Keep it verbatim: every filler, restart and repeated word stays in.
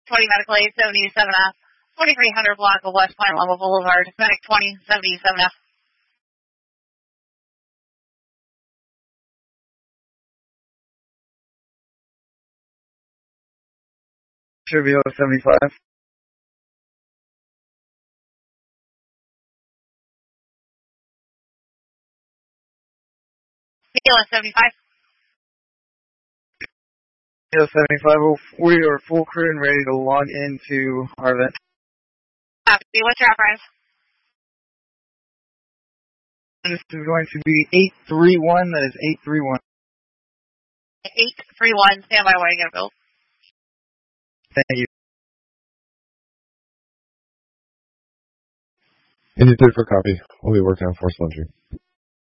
twenty Medical eight seventy-seven F, twenty-three hundred block of West Pine Loma Boulevard, Medic twenty seventy-seven F. Trivio seventy-five. P L S seventy-five. P L S seventy-five, we are full crew and ready to log into our event. Copy. What's your apparatus? This is going to be eight three one, that is eight three one. eight three one, stand by while you get a build. Thank you. Indy three for copy. We'll be working on force launching.